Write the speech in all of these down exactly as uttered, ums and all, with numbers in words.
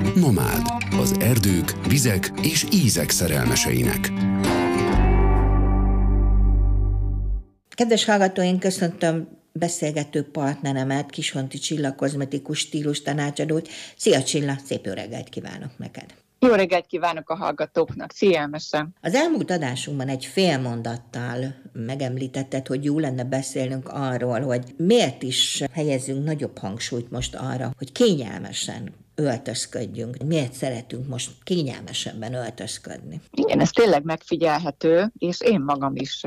Nomád, az erdők, vizek és ízek szerelmeseinek. Kedves hallgatóink, köszöntöm beszélgető partneremet, Kishonti Csilla, kozmetikus stílus tanácsadót. Szia Csilla, szép jó reggelt kívánok neked! Jó reggelt kívánok a hallgatóknak, szia Emese! Az elmúlt adásunkban egy fél mondattal megemlítetted, hogy jó lenne beszélnünk arról, hogy miért is helyezünk nagyobb hangsúlyt most arra, hogy kényelmesen öltözködjünk. Miért szeretünk most kényelmesebben öltözködni? Igen, ez tényleg megfigyelhető, és én magam is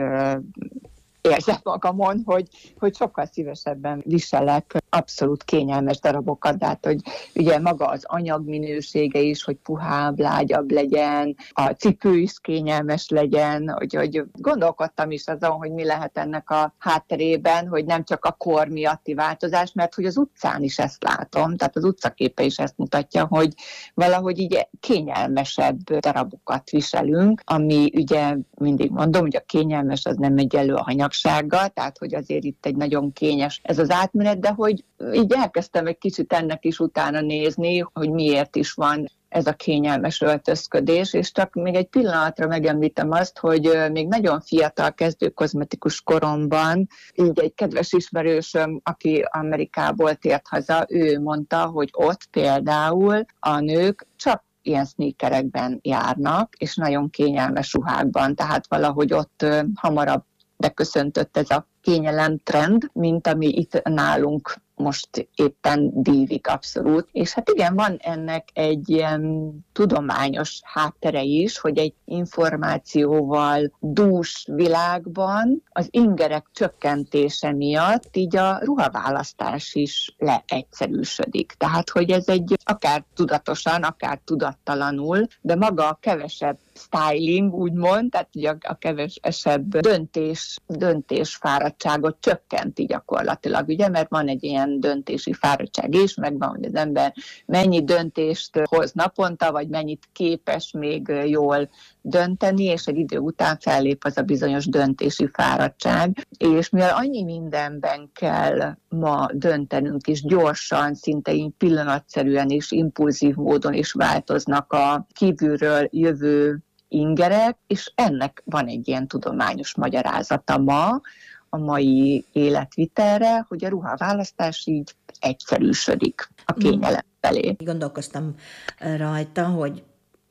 érzem magamon, hogy, hogy sokkal szívesebben viselek abszolút kényelmes darabokat, de hát, hogy ugye maga az anyag minősége is, hogy puhább, lágyabb legyen, a cipő is kényelmes legyen, hogy, hogy gondolkodtam is azon, hogy mi lehet ennek a hátterében, hogy nem csak a kor miatti változás, mert hogy az utcán is ezt látom, tehát az utcaképe is ezt mutatja, hogy valahogy így kényelmesebb darabokat viselünk, ami ugye mindig mondom, hogy a kényelmes az nem egyenlő a hanyagsággal, tehát hogy azért itt egy nagyon kényes ez az átmenet, de hogy így elkezdtem egy kicsit ennek is utána nézni, hogy miért is van ez a kényelmes öltözködés, és csak még egy pillanatra megemlítem azt, hogy még nagyon fiatal kezdő kozmetikus koromban, így egy kedves ismerősöm, aki Amerikából tért haza, ő mondta, hogy ott például a nők csak ilyen sneakerekben járnak, és nagyon kényelmes ruhákban, tehát valahogy ott hamarabb beköszöntött ez a kényelem trend, mint ami itt nálunk most éppen dívik abszolút. És hát igen, van ennek egy ilyen tudományos háttere is, hogy egy információval dús világban az ingerek csökkentése miatt így a ruhaválasztás is leegyszerűsödik. Tehát, hogy ez egy akár tudatosan, akár tudattalanul, de maga a kevesebb styling, úgymond, tehát ugye a, a kevesebb döntés, döntésfáradtságot csökkenti gyakorlatilag, ugye, mert van egy ilyen döntési fáradtság is, megvan, hogy az ember mennyi döntést hoz naponta, vagy mennyit képes még jól dönteni, és egy idő után fellép az a bizonyos döntési fáradtság. És mivel annyi mindenben kell ma döntenünk is gyorsan, szinte így pillanatszerűen és impulzív módon is változnak a kívülről jövő ingerek, és ennek van egy ilyen tudományos magyarázata ma, a mai életvitelre, hogy a ruhaválasztás így egyszerűsödik a kényelem felé. Gondolkoztam rajta, hogy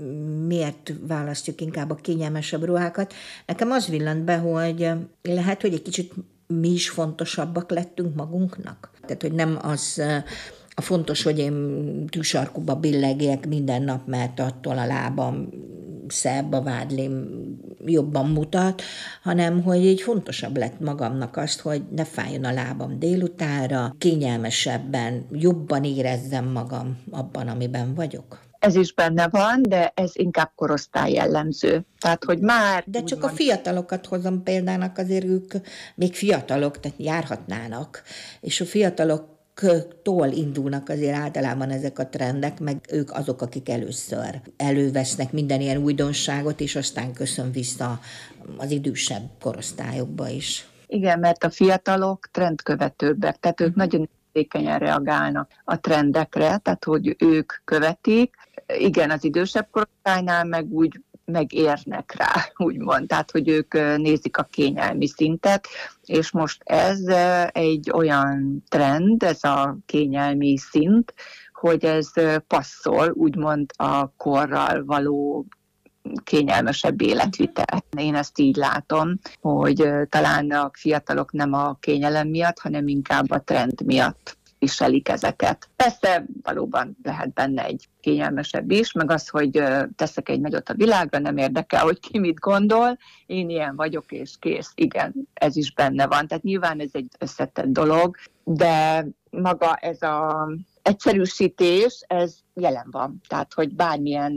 miért választjuk inkább a kényelmesebb ruhákat. Nekem az villant be, hogy lehet, hogy egy kicsit mi is fontosabbak lettünk magunknak. Tehát, hogy nem az a fontos, hogy én tűsarkuba billegjek minden nap, mert attól a lábam szebb, a vádlim jobban mutat, hanem hogy így fontosabb lett magamnak azt, hogy ne fájjon a lábam délutánra, kényelmesebben, jobban érezzem magam abban, amiben vagyok. Ez is benne van, de ez inkább korosztály jellemző. Tehát, hogy már... De csak van. A fiatalokat hozom példának, azért ők még fiatalok, tehát járhatnának, és a fiatalok tól indulnak azért általában ezek a trendek, meg ők azok, akik először elővesznek minden ilyen újdonságot, és aztán köszön vissza az idősebb korosztályokba is. Igen, mert a fiatalok trendkövetőbbek, tehát ők nagyon érzékenyen reagálnak a trendekre, tehát hogy ők követik. Igen, az idősebb korosztálynál meg úgy megérnek rá, úgymond, tehát hogy ők nézik a kényelmi szintet, és most ez egy olyan trend, ez a kényelmi szint, hogy ez passzol, úgymond a korral való kényelmesebb életvitel. Én ezt így látom, hogy talán a fiatalok nem a kényelem miatt, hanem inkább a trend miatt viselik ezeket. Persze valóban lehet benne egy kényelmesebb is, meg az, hogy teszek egy nagyot a világra, nem érdekel, hogy ki mit gondol, én ilyen vagyok, és kész. Igen, ez is benne van. Tehát nyilván ez egy összetett dolog, de maga ez a egyszerűsítés, ez jelen van. Tehát, hogy bármilyen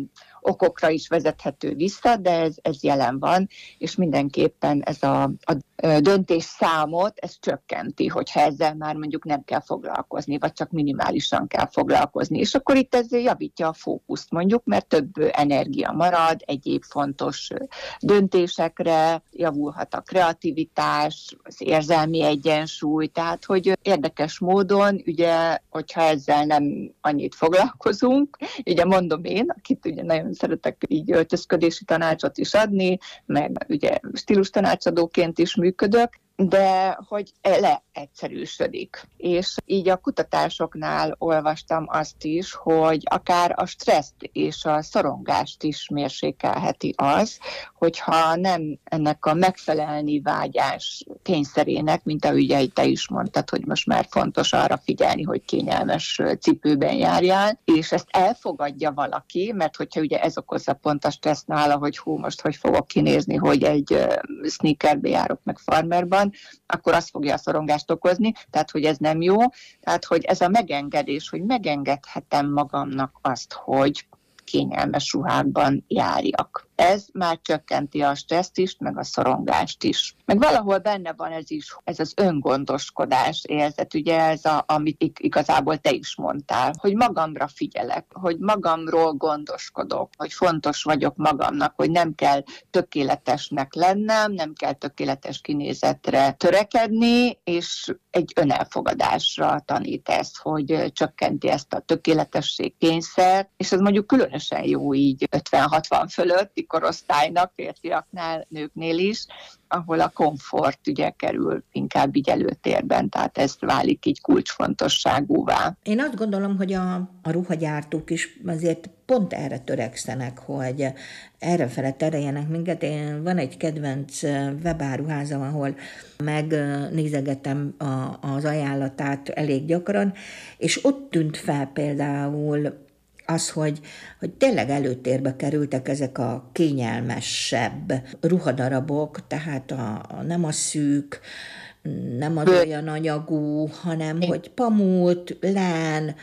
okokra is vezethető vissza, de ez, ez jelen van, és mindenképpen ez a, a döntés számot, ez csökkenti, hogyha ezzel már mondjuk nem kell foglalkozni, vagy csak minimálisan kell foglalkozni. És akkor itt ez javítja a fókuszt mondjuk, mert több energia marad, egyéb fontos döntésekre, javulhat a kreativitás, az érzelmi egyensúly, tehát hogy érdekes módon, ugye, hogyha ezzel nem annyit foglalkozunk, ugye mondom én, akit ugye nagyon szeretek így öltözködési tanácsot is adni, meg ugye stílus tanácsadóként is működök, de hogy leegyszerűsödik. És így a kutatásoknál olvastam azt is, hogy akár a stresszt és a szorongást is mérsékelheti az, hogyha nem ennek a megfelelni vágyás kényszerének, mint ahogy ugye te is mondtad, hogy most már fontos arra figyelni, hogy kényelmes cipőben járjál, és ezt elfogadja valaki, mert hogyha ugye ez okozza pont a stressz nála, hogy hú, most hogy fogok kinézni, hogy egy sneakerbe járok meg farmerban, akkor az fogja a szorongást okozni, tehát hogy ez nem jó, tehát hogy ez a megengedés, hogy megengedhetem magamnak azt, hogy kényelmes ruhákban járjak. Ez már csökkenti a stresszt is, meg a szorongást is. Meg valahol benne van ez is, ez az öngondoskodás érzet, ugye ez, a, amit igazából te is mondtál, hogy magamra figyelek, hogy magamról gondoskodok, hogy fontos vagyok magamnak, hogy nem kell tökéletesnek lennem, nem kell tökéletes kinézetre törekedni, és egy önelfogadásra tanít ez, hogy csökkenti ezt a tökéletesség kényszert, és ez mondjuk különösen jó így ötven-hatvan fölött, korosztálynak, férfiaknál, nőknél is, ahol a komfort ugye kerül inkább így előtérben, tehát ez válik így kulcsfontosságúvá. Én azt gondolom, hogy a, a ruhagyártók is azért pont erre törekszenek, hogy errefele tereljenek minket. Én van egy kedvenc webáruházam, ahol megnézegetem a, az ajánlatát elég gyakran, és ott tűnt fel például az, hogy, hogy tényleg előtérbe kerültek ezek a kényelmesebb ruhadarabok, tehát a, a, nem a szűk, nem az olyan anyagú, hanem Igen. hogy pamut, lán,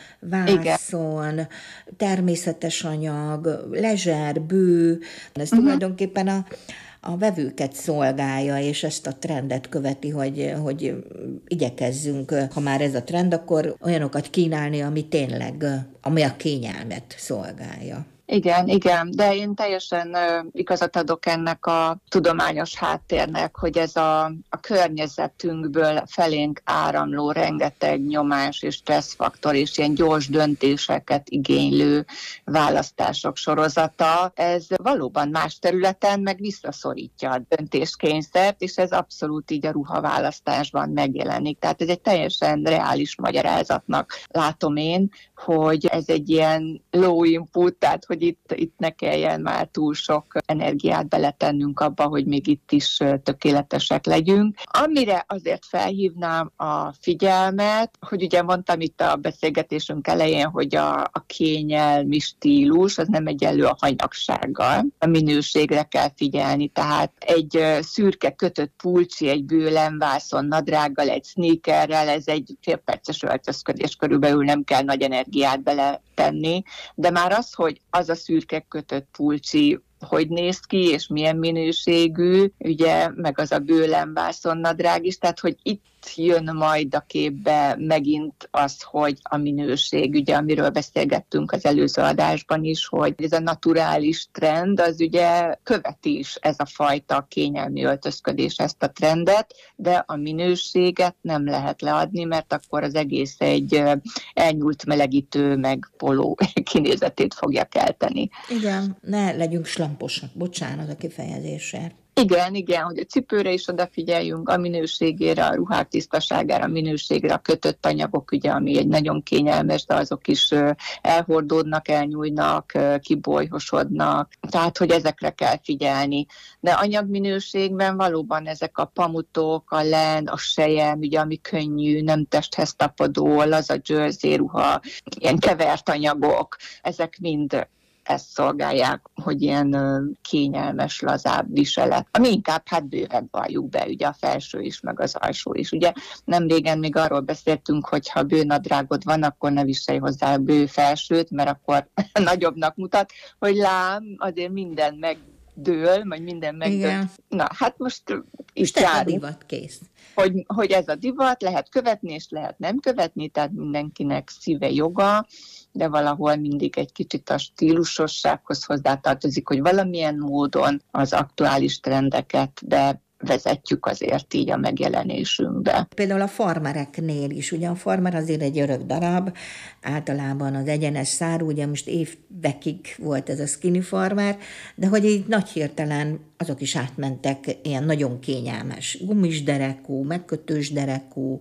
vászon, Igen. természetes anyag, lezser, bő. Ez uh-huh. tulajdonképpen a a vevőket szolgálja, és ezt a trendet követi, hogy, hogy igyekezzünk, ha már ez a trend, akkor olyanokat kínálni, ami tényleg, ami a kényelmet szolgálja. Igen, igen, de én teljesen uh, igazat adok ennek a tudományos háttérnek, hogy ez a, a környezetünkből felénk áramló rengeteg nyomás és stresszfaktor és ilyen gyors döntéseket igénylő választások sorozata, ez valóban más területen meg visszaszorítja a döntéskényszert, és ez abszolút így a ruhaválasztásban megjelenik. Tehát ez egy teljesen reális magyarázatnak látom én, hogy ez egy ilyen low input, tehát hogy itt, itt ne kelljen már túl sok energiát beletennünk abba, hogy még itt is tökéletesek legyünk. Amire azért felhívnám a figyelmet, hogy ugye mondtam itt a beszélgetésünk elején, hogy a, a kényelmi stílus az nem egyenlő a hanyagsággal. A minőségre kell figyelni, tehát egy szürke kötött pulcsi, egy bőlemvászon nadrággal, egy sneakerrel, ez egy félperces öltözködés, körülbelül nem kell nagy energiát beletenni, de már az, hogy az a szürke kötött pulcsi hogy néz ki, és milyen minőségű, ugye, meg az a bőlemvászon nadrág is, tehát hogy itt jön majd a képbe megint az, hogy a minőség, ugye, amiről beszélgettünk az előző adásban is, hogy ez a naturális trend, az ugye követi is ez a fajta kényelmi öltözködés ezt a trendet, de a minőséget nem lehet leadni, mert akkor az egész egy elnyúlt melegítő, meg poló kinézetét fogja kelteni. Igen, ne legyünk slamposak, bocsánat a kifejezésért. Igen, igen, hogy a cipőre is odafigyeljünk, a minőségére, a ruhák tisztaságára, a minőségre, a kötött anyagok, ugye, ami egy nagyon kényelmes, de azok is elhordódnak, elnyújnak, kibolyhosodnak, tehát, hogy ezekre kell figyelni. De anyagminőségben valóban ezek a pamutok, a len, a sejem, ugye, ami könnyű, nem testhez tapadó, az a jersey ruha, ilyen kevert anyagok, ezek mind ezt szolgálják, hogy ilyen kényelmes, lazább viselet, ami inkább hát bővebb, valljuk be, ugye a felső is, meg az alsó is. Ugye nem régen még arról beszéltünk, hogy ha bőnadrágod van, akkor ne viselj hozzá bő felsőt, mert akkor nagyobbnak mutat, hogy lám, azért minden megdől, vagy minden megdől. Na, hát most itt járunk. Divat kész. Hogy, hogy ez a divat, lehet követni, és lehet nem követni, tehát mindenkinek szíve joga, de valahol mindig egy kicsit a stílusossághoz hozzátartozik, hogy valamilyen módon az aktuális trendeket bevezetjük azért így a megjelenésünkbe. Például a farmereknél is, ugye a farmer azért egy örök darab, általában az egyenes szárú, ugye most évekig volt ez a skinny farmer, de hogy így nagy hirtelen azok is átmentek ilyen nagyon kényelmes gumis derekú, megkötős derekú,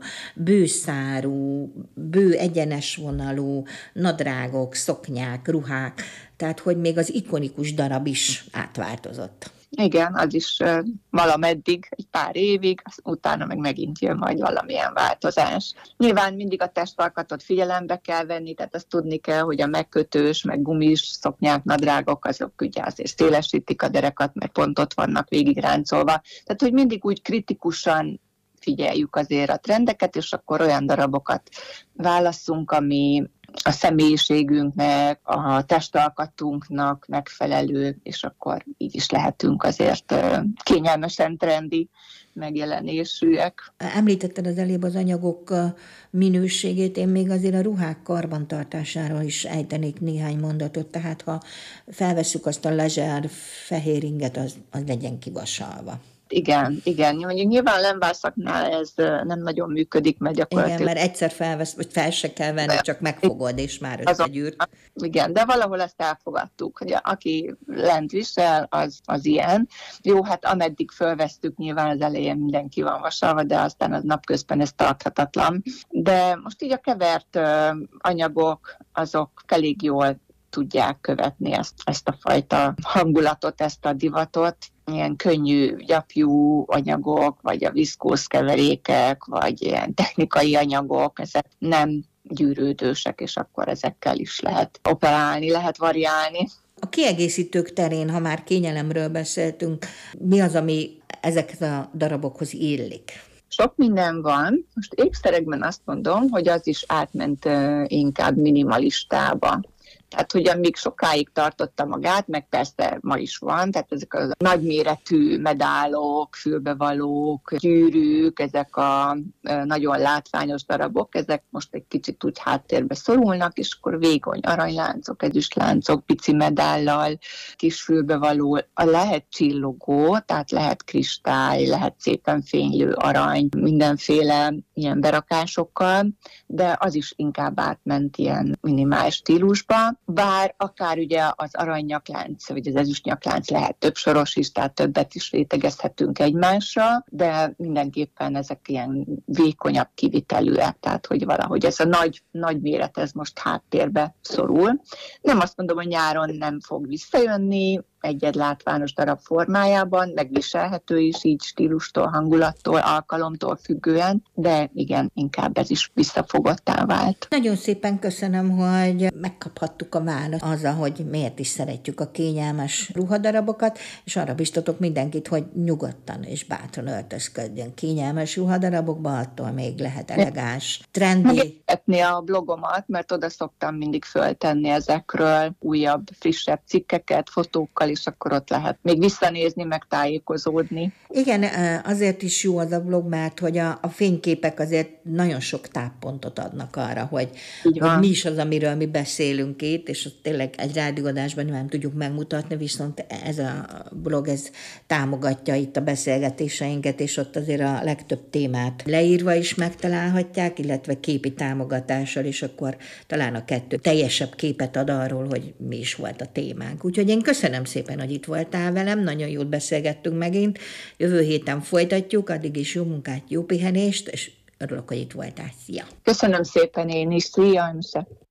bőszárú, bő egyenes vonalú nadrágok, szoknyák, ruhák, tehát hogy még az ikonikus darab is átváltozott. Igen, az is uh, valameddig, egy pár évig, utána meg megint jön majd valamilyen változás. Nyilván mindig a testalkatot figyelembe kell venni, tehát azt tudni kell, hogy a megkötős, meg gumis szoknyák, nadrágok, azok ugye azért szélesítik a derekat, mert pont ott vannak végigráncolva. Tehát, hogy mindig úgy kritikusan figyeljük azért a trendeket, és akkor olyan darabokat válasszunk, ami a személyiségünknek, a testalkatunknak megfelelő, és akkor így is lehetünk azért kényelmesen trendi megjelenésűek. Említetted az előbb az anyagok minőségét, én még azért a ruhák karbantartásáról is ejtenék néhány mondatot, tehát ha felvesszük azt a lezser fehér inget, az, az legyen kivasalva. Igen, igen. Mondjuk nyilván lemvászaknál ez nem nagyon működik, mert gyakorlatilag... Igen, mert egyszer felvesz, vagy fel se kell venni, csak megfogod, és már összegyűrt. Igen, de valahol ezt elfogadtuk, hogy aki lent visel, az, az ilyen. Jó, hát ameddig fölvesztük, nyilván az elején mindenki van vasalva, de aztán az napközben ez tarthatatlan. De most így a kevert anyagok, azok elég jól tudják követni ezt, ezt a fajta hangulatot, ezt a divatot. Ilyen könnyű, gyapjú anyagok, vagy a viszkóz keverékek, vagy ilyen technikai anyagok, ezek nem gyűrődősek, és akkor ezekkel is lehet operálni, lehet variálni. A kiegészítők terén, ha már kényelemről beszéltünk, mi az, ami ezekhez a darabokhoz illik? Sok minden van. Most ékszerekben azt mondom, hogy az is átment uh, inkább minimalistába. Tehát, hogy amíg sokáig tartotta magát, meg persze ma is van, tehát ezek a nagyméretű medálok, fülbevalók, gyűrűk, ezek a nagyon látványos darabok, ezek most egy kicsit úgy háttérbe szorulnak, és akkor vékony aranyláncok, ezüstláncok, pici medállal, kis fülbevaló, a lehet csillogó, tehát lehet kristály, lehet szépen fénylő arany, mindenféle ilyen berakásokkal, de az is inkább átment ilyen minimális stílusba. Bár akár ugye az aranynyakánc, vagy az ezüstnyakánc lehet több soros is, tehát többet is rétegezhetünk egymásra, de mindenképpen ezek ilyen vékonyabb kivitelűek, tehát hogy valahogy ez a nagy, nagy méret, ez most háttérbe szorul. Nem azt mondom, hogy nyáron nem fog visszajönni, egy-egy látványos darab formájában, megviselhető is így stílustól, hangulattól, alkalomtól függően, de igen, inkább ez is visszafogottá vált. Nagyon szépen köszönöm, hogy megkaphattuk a választ azzal, hogy miért is szeretjük a kényelmes ruhadarabokat, és arra biztatok mindenkit, hogy nyugodtan és bátran öltözködjön kényelmes ruhadarabokba, attól még lehet elegáns, trendi. Megértetni a blogomat, mert oda szoktam mindig föltenni ezekről újabb, frissebb cikkeket, fotókkal, és akkor ott lehet még visszanézni, meg tájékozódni. Igen, azért is jó az a blog, mert hogy a, a fényképek azért nagyon sok táppontot adnak arra, hogy, hogy mi is az, amiről mi beszélünk itt, és tényleg egy rádióadásban nem tudjuk megmutatni, viszont ez a blog, ez támogatja itt a beszélgetéseinket, és ott azért a legtöbb témát leírva is megtalálhatják, illetve képi támogatással, és akkor talán a kettő teljesebb képet ad arról, hogy mi is volt a témánk. Úgyhogy én köszönöm szépen, hogy itt voltál velem, nagyon jót beszélgettünk megint, jövő héten folytatjuk, addig is jó munkát, jó pihenést, és örülök, hogy itt voltál. Szia! Köszönöm szépen én is, szia!